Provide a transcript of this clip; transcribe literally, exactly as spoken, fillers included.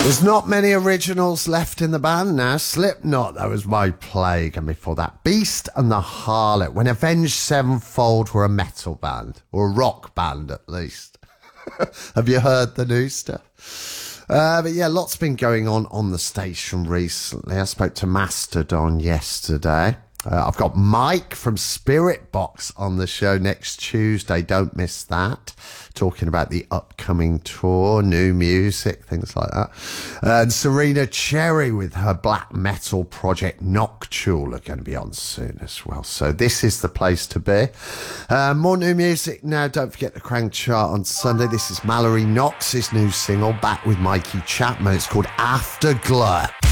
There's not many originals left in the band now. Slipknot, that was my plague. And before that, Beast and the Harlot, when Avenged Sevenfold were a metal band, or a rock band at least. Have you heard the new stuff? Uh, but yeah, lots been going on on the station recently. I spoke to Mastodon yesterday. Uh, I've got Mike from Spirit Box on the show next Tuesday. Don't miss that. Talking about the upcoming tour, new music, things like that. Uh, and Serena Cherry with her black metal project Noctule are going to be on soon as well. So this is the place to be. Uh, more new music now. Don't forget the Crank Chart on Sunday. This is Mallory Knox's new single, back with Mikey Chapman. It's called Afterglow.